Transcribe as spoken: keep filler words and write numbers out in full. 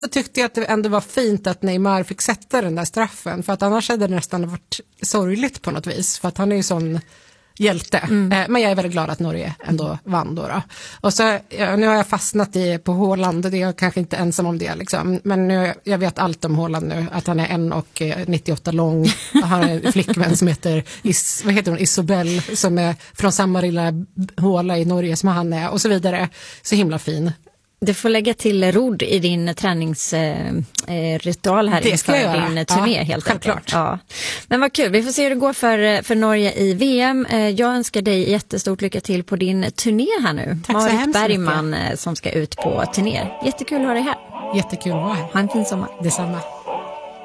Jag tyckte att det ändå var fint att Neymar fick sätta den där straffen, för att annars hade det nästan varit sorgligt på något vis, för att han är ju sån hjälte. Mm. Men jag är väldigt glad att Norge ändå vann då. då. Och så, ja, nu har jag fastnat i, på Haaland, och det är jag kanske inte ensam om det. Liksom. Men nu, jag vet allt om Haaland nu, att han är en komma nittioåtta lång. Han har en flickvän som heter, Is, vad heter hon? Isobel, som är från samma lilla håla i Norge som han är, och så vidare. Så himla fin. Du får lägga till rodd i din träningsritual eh, här inför din turné, ja, helt självklart. Ja. Men vad kul, vi får se hur det går för, för Norge i V M. Eh, jag önskar dig jättestort lycka till på din turné här nu. Tack så Marit Bergman mycket. Som ska ut på turné. Jättekul att ha dig här. Jättekul att vara här. Ha en fin sommar. Detsamma.